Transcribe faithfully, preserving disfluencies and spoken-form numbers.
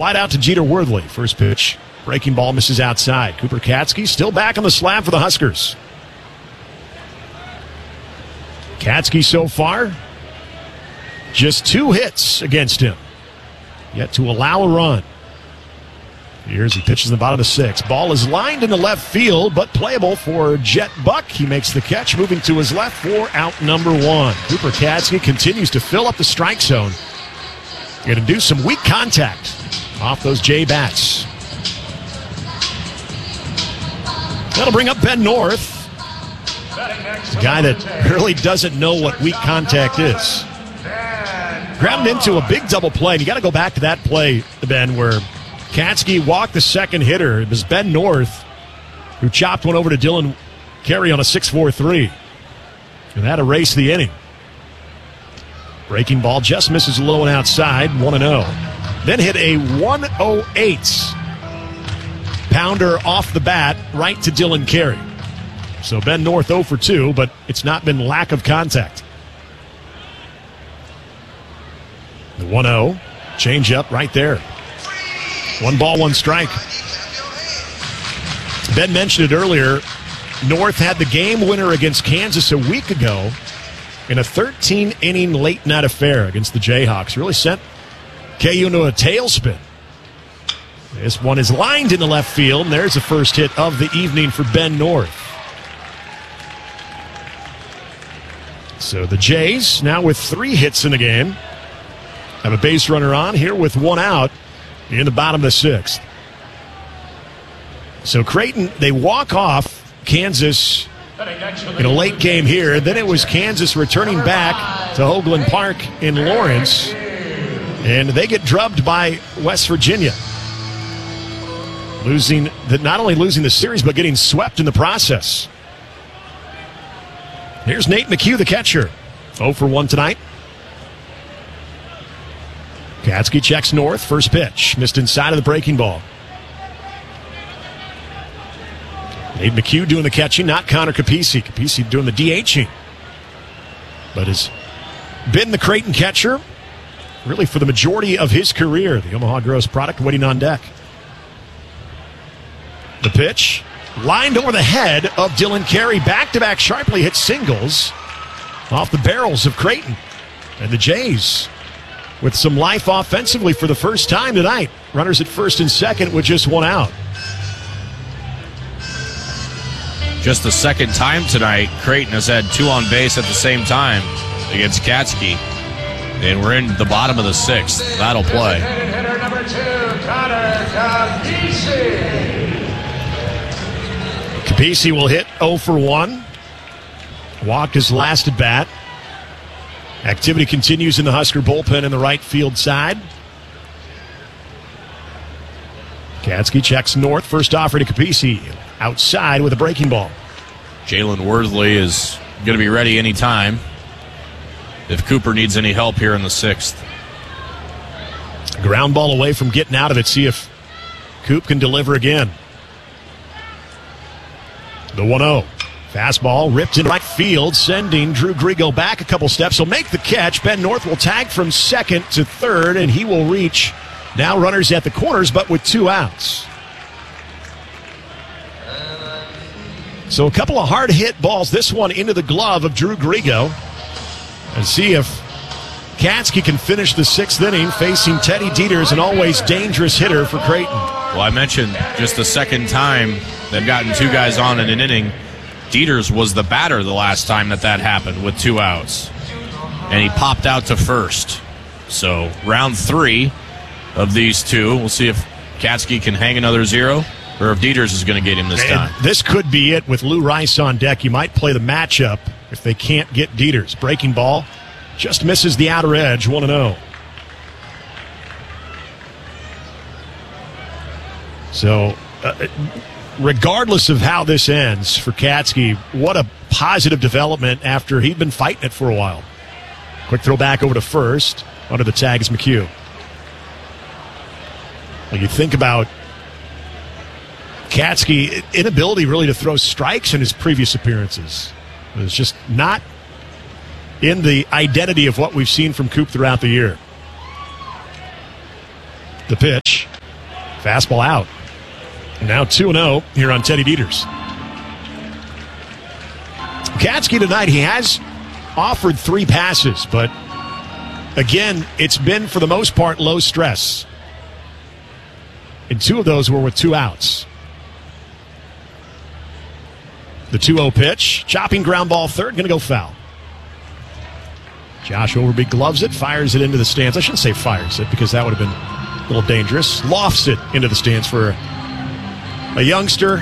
Flat out to Jeter Worthley. First pitch. Breaking ball misses outside. Cooper Katsky still back on the slab for the Huskers. Katsky so far, just two hits against him. Yet to allow a run. Here's he pitches in the bottom of the sixth. Ball is lined in the left field, but playable for Jet Buck. He makes the catch, moving to his left for out number one. Cooper Katsky continues to fill up the strike zone. Going to do some weak contact off those J-bats. That'll bring up Ben North. A guy that really doesn't know what weak contact is. Grounded into a big double play. And you got to go back to that play, Ben, where Katsky walked the second hitter. It was Ben North who chopped one over to Dylan Carey on a six four three. And that erased the inning. Breaking ball just misses low and outside, one and oh. Then hit a one oh eight pounder off the bat right to Dylan Carey. So Ben North oh for two, but it's not been lack of contact. The one oh, change up right there. One ball, one strike. Ben mentioned it earlier. North had the game winner against Kansas a week ago in a thirteen-inning late-night affair against the Jayhawks. Really sent K U into a tailspin. This one is lined in the left field, and there's the first hit of the evening for Ben North. So the Jays, now with three hits in the game, have a base runner on here with one out in the bottom of the sixth. So Creighton, they walk off Kansas in a late game here. Then it was Kansas returning back to Hoagland Park in Lawrence, and they get drubbed by West Virginia. Losing, the, not only losing the series, but getting swept in the process. Here's Nate McHugh, the catcher. oh for one tonight. Katsky checks north. First pitch. Missed inside of the breaking ball. Nate McHugh doing the catching, not Connor Capisi. Capisi doing the DHing. But has been the Creighton catcher really for the majority of his career. The Omaha Gross product waiting on deck. The pitch. Lined over the head of Dylan Carey. Back-to-back sharply hit singles off the barrels of Creighton. And the Jays with some life offensively for the first time tonight. Runners at first and second with just one out. Just the second time tonight, Creighton has had two on base at the same time against Katsky. And we're in the bottom of the sixth. That'll play. Hitter number two, Connor Capisi. Capisi will hit oh for one. Walked his last at bat. Activity continues in the Husker bullpen in the right field side. Katsky checks north. First offer to Capisi. Outside with a breaking ball. Jalen Worthley is going to be ready anytime if Cooper needs any help here in the sixth. Ground ball away from getting out of it. See if Coop can deliver again. The one oh. Fastball ripped in right field, sending Drew Grigo back a couple steps. He'll make the catch. Ben North will tag from second to third, and he will reach now runners at the corners, but with two outs. So a couple of hard-hit balls. This one into the glove of Drew Grigo. And see if Katsky can finish the sixth inning facing Teddy Dieters, an always dangerous hitter for Creighton. Well, I mentioned just the second time they've gotten two guys on in an inning. Dieters was the batter the last time that that happened with two outs. And he popped out to first. So round three of these two. We'll see if Katsky can hang another zero or if Dieters is going to get him this and time. This could be it with Lou Rice on deck. You might play the matchup if they can't get Dieters. Breaking ball just misses the outer edge, one and oh. So, uh, regardless of how this ends for Katsky, what a positive development after he'd been fighting it for a while. Quick throw back over to first. Under the tag is McHugh. Well, you think about Katsky, inability really to throw strikes in his previous appearances. It was just not in the identity of what we've seen from Coop throughout the year. The pitch. Fastball out. Now two and oh here on Teddy Dieters. Katski tonight, he has offered three passes, but again, it's been for the most part low stress. And two of those were with two outs. The two oh pitch, chopping ground ball third, going to go foul. Josh Overby gloves it, fires it into the stands. I shouldn't say fires it because that would have been a little dangerous. Lofts it into the stands for a youngster